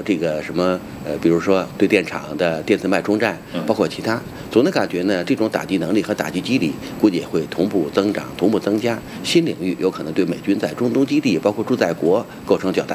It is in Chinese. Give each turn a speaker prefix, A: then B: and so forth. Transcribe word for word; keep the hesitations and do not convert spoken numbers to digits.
A: 这个什么呃，比如说对电厂的电磁脉冲战，包括其他，总的感觉呢，这种打击能力和打击机理估计也会同步增长、同步增加。新领域有可能对美军在中东基地，包括驻在国构成较大